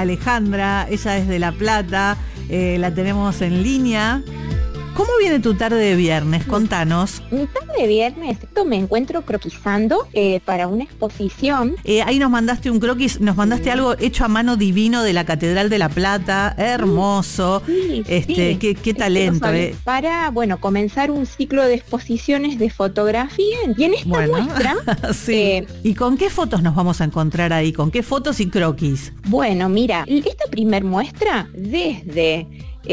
Alejandra, ella es de La Plata, la tenemos en línea. ¿Cómo viene tu tarde de viernes? Contanos. Mi tarde de viernes, me encuentro croquisando para una exposición. Ahí nos mandaste un croquis, nos mandaste algo hecho a mano divino de la Catedral de La Plata, hermoso. Sí, Qué talento. Para, comenzar un ciclo de exposiciones de fotografía. Y en esta muestra... sí. ¿Y con qué fotos nos vamos a encontrar ahí? ¿Con qué fotos y croquis? Bueno, mira, esta primer muestra, desde...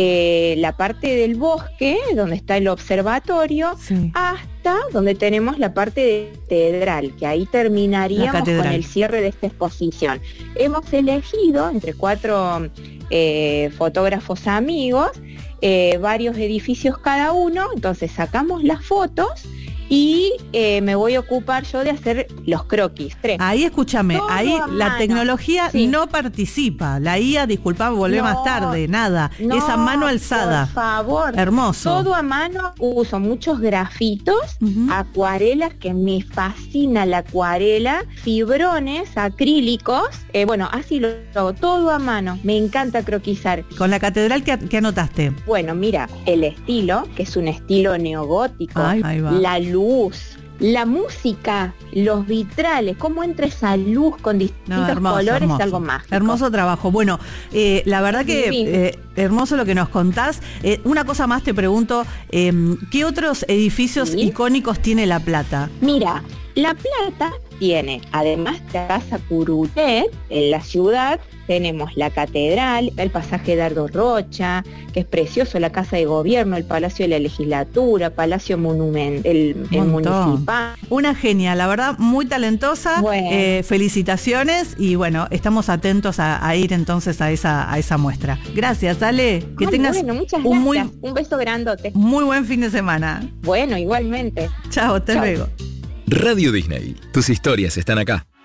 la parte del bosque, donde está el observatorio, sí, hasta donde tenemos la parte de catedral, que ahí terminaríamos con el cierre de esta exposición. Hemos elegido entre 4 fotógrafos amigos, varios edificios cada uno, entonces sacamos las fotos y me voy a ocupar yo de hacer los croquis. 3. Ahí escúchame, todo ahí la tecnología no participa. La IA, disculpame, volvé más tarde, nada. Es a mano alzada. Por favor. Hermoso. Todo a mano. Uso muchos grafitos, acuarelas, que me fascina la acuarela, fibrones, acrílicos. Así lo hago, todo a mano. Me encanta croquisar. ¿Con la catedral qué anotaste? Bueno, mira, el estilo, que es un estilo neogótico. Ahí va. La luz, la música, los vitrales, cómo entra esa luz con distintos colores, algo mágico. Hermoso trabajo. Bueno, la verdad que hermoso lo que nos contás. Una cosa más te pregunto, ¿qué otros edificios icónicos tiene La Plata? Mira, La Plata tiene, además de la Casa Curutet, en la ciudad, tenemos la catedral, el pasaje Dardo Rocha, que es precioso, la Casa de Gobierno, el Palacio de la Legislatura, Palacio Monumental, el Municipal. Una genia, la verdad, muy talentosa. Felicitaciones y estamos atentos a ir entonces a esa muestra. Gracias, Ale. Que tengas muchas gracias. Un beso grandote. Muy buen fin de semana. Bueno, igualmente. Chao, hasta luego. Radio Disney. Tus historias están acá.